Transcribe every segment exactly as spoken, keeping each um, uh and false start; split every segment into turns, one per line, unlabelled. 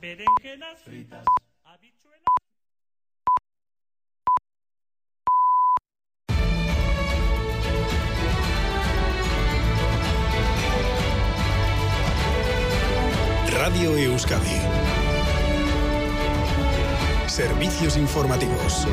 berenjenas fritas, habichuelas.
Radio Euskadi. Servicios informativos.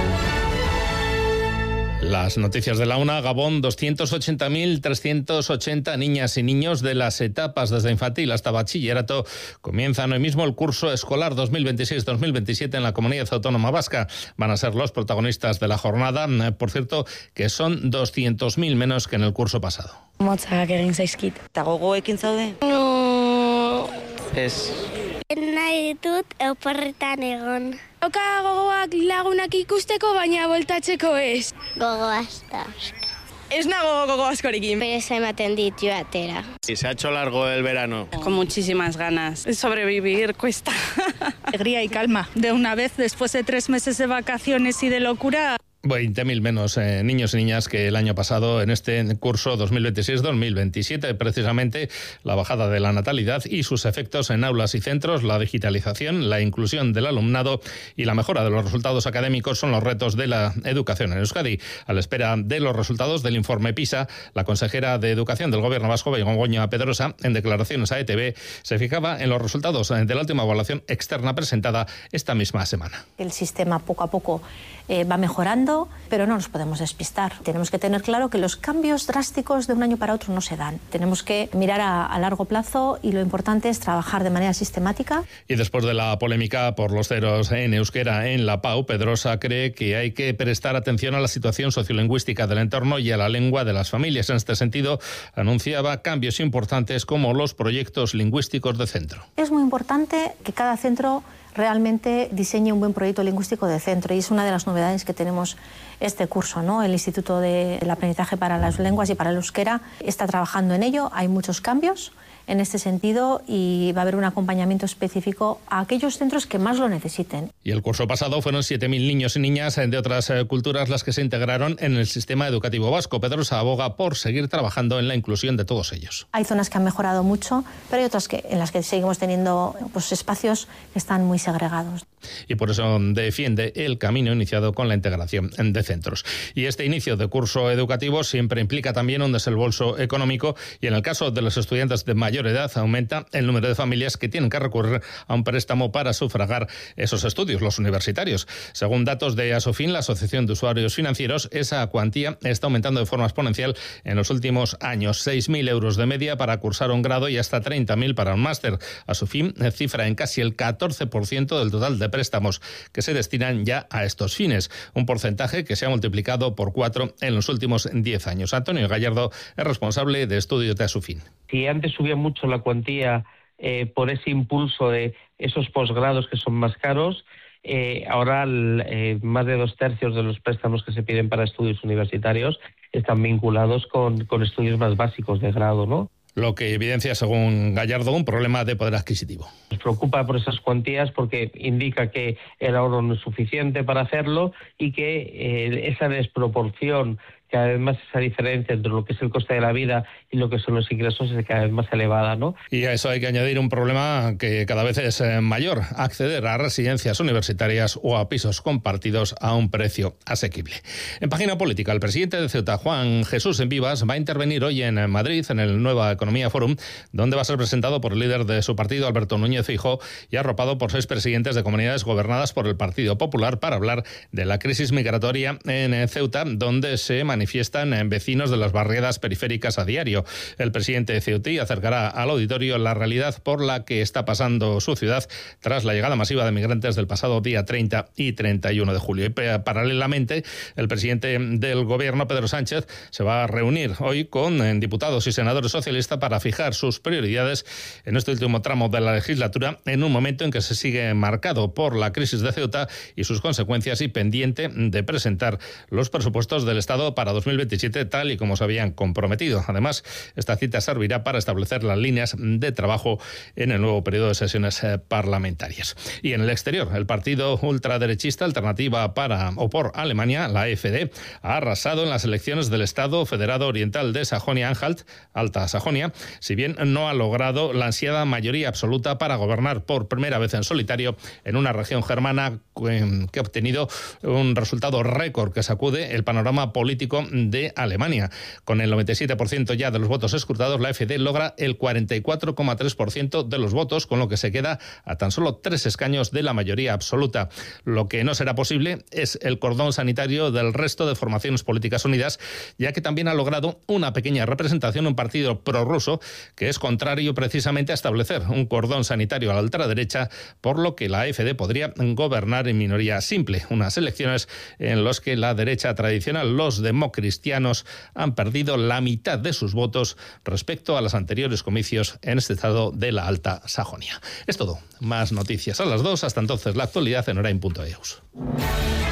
Las noticias de la una. Gabón, doscientos ochenta mil trescientos ochenta niñas y niños de las etapas desde infantil hasta bachillerato comienzan hoy mismo el curso escolar dos mil veintiséis dos mil veintisiete en la Comunidad Autónoma Vasca. Van a ser los protagonistas de la jornada, por cierto, que son doscientos mil menos que en el curso pasado.
Motzak egin zaizkit.
Eta gogoekin zaude?
No.
Ez.
Nahi ditut oporretan egon.
Oka gogoak lagunak ikusteko, baina voltatzeko ez.
Gogo hasta.
Ez nago gogo askorekin.
Pereza ematen dit joatera.
Y se ha hecho largo el verano.
Con muchísimas ganas. Sobrevivir cuesta.
Alegría y calma. De una vez, después de tres meses de vacaciones y de locura.
veinte mil menos eh, niños y niñas que el año pasado en este curso dos mil veintiséis dos mil veintisiete. Precisamente la bajada de la natalidad y sus efectos en aulas y centros, la digitalización, la inclusión del alumnado y la mejora de los resultados académicos son los retos de la educación en Euskadi. A la espera de los resultados del informe PISA, la consejera de Educación del Gobierno vasco, Begoña Pedrosa, en declaraciones a E T V, se fijaba en los resultados de la última evaluación externa presentada esta misma semana.
El sistema poco a poco eh, va mejorando, pero no nos podemos despistar. Tenemos que tener claro que los cambios drásticos de un año para otro no se dan. Tenemos que mirar a, a largo plazo y lo importante es trabajar de manera sistemática.
Y después de la polémica por los ceros en euskera en la Pau, Pedrosa cree que hay que prestar atención a la situación sociolingüística del entorno y a la lengua de las familias. En este sentido, anunciaba cambios importantes como los proyectos lingüísticos de centro.
Es muy importante que cada centro realmente diseñe un buen proyecto lingüístico de centro y es una de las novedades que tenemos este curso, ¿no? El Instituto del Aprendizaje para las Lenguas y para el Euskera está trabajando en ello, hay muchos cambios en este sentido y va a haber un acompañamiento específico a aquellos centros que más lo necesiten.
Y el curso pasado fueron siete mil niños y niñas de otras culturas las que se integraron en el sistema educativo vasco. Pedrosa aboga por seguir trabajando en la inclusión de todos ellos.
Hay zonas que han mejorado mucho, pero hay otras que, en las que seguimos teniendo pues, espacios que están muy segregados.
Y por eso defiende el camino iniciado con la integración de centros. Y este inicio de curso educativo siempre implica también un desembolso económico y en el caso de los estudiantes de mayor edad aumenta el número de familias que tienen que recurrir a un préstamo para sufragar esos estudios, los universitarios. Según datos de Asofin, la Asociación de Usuarios Financieros, esa cuantía está aumentando de forma exponencial en los últimos años. seis mil euros de media para cursar un grado y hasta treinta mil para un máster. Asofin cifra en casi el catorce por ciento del total de préstamos que se destinan ya a estos fines, un porcentaje que se ha multiplicado por cuatro en los últimos diez años. Antonio Gallardo es responsable de estudios de Asofin.
Si antes subía mucho la cuantía eh, por ese impulso de esos posgrados que son más caros, eh, ahora eh, más de dos tercios de los préstamos que se piden para estudios universitarios están vinculados con, con estudios más básicos de grado, ¿no?
Lo que evidencia, según Gallardo, un problema de poder adquisitivo.
Nos preocupa por esas cuantías porque indica que el ahorro no es suficiente para hacerlo y que eh, esa desproporción, que además esa diferencia entre lo que es el coste de la vida y lo que son los ingresos es cada vez más elevada, ¿no?
Y a eso hay que añadir un problema que cada vez es mayor: acceder a residencias universitarias o a pisos compartidos a un precio asequible. En página política, el presidente de Ceuta, Juan Jesús Vivas, va a intervenir hoy en Madrid en el Nueva Economía Forum, donde va a ser presentado por el líder de su partido, Alberto Núñez Feijóo, y arropado por seis presidentes de comunidades gobernadas por el Partido Popular para hablar de la crisis migratoria en Ceuta, donde se manifiestan vecinos de las barriadas periféricas a diario. El presidente ceutí acercará al auditorio la realidad por la que está pasando su ciudad tras la llegada masiva de migrantes del pasado día treinta y treinta y uno de julio. Y paralelamente, el presidente del gobierno, Pedro Sánchez, se va a reunir hoy con diputados y senadores socialistas para fijar sus prioridades en este último tramo de la legislatura, en un momento en que se sigue marcado por la crisis de Ceuta y sus consecuencias y pendiente de presentar los presupuestos del Estado para dos mil veintisiete, tal y como se habían comprometido. Además, esta cita servirá para establecer las líneas de trabajo en el nuevo periodo de sesiones parlamentarias. Y en el exterior, el partido ultraderechista Alternativa para o por Alemania, la AfD, ha arrasado en las elecciones del Estado Federado Oriental de Sajonia-Anhalt, Alta Sajonia, si bien no ha logrado la ansiada mayoría absoluta para gobernar por primera vez en solitario en una región germana que ha obtenido un resultado récord que sacude el panorama político de Alemania. Con el noventa y siete por ciento ya de los votos escrutados, la AfD logra el cuarenta y cuatro coma tres por ciento de los votos, con lo que se queda a tan solo tres escaños de la mayoría absoluta. Lo que no será posible es el cordón sanitario del resto de formaciones políticas unidas, ya que también ha logrado una pequeña representación un partido prorruso que es contrario precisamente a establecer un cordón sanitario a la ultraderecha, por lo que la AfD podría gobernar en minoría simple. Unas elecciones en las que la derecha tradicional, los democristianos, han perdido la mitad de sus votos respecto a los anteriores comicios en este estado de la Alta Sajonia. Es todo. Más noticias a las dos. Hasta entonces, la actualidad en orain punto eus.